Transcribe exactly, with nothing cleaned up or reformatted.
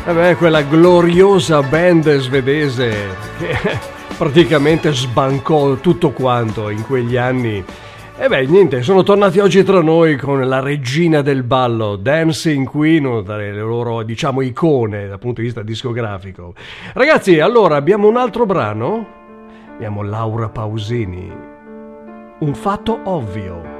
Vabbè, quella gloriosa band svedese che praticamente sbancò tutto quanto in quegli anni. E beh, niente, sono tornati oggi tra noi con la regina del ballo, Dancing Queen, una delle loro, diciamo, icone dal punto di vista discografico. Ragazzi, allora abbiamo un altro brano. Abbiamo Laura Pausini. Un fatto ovvio.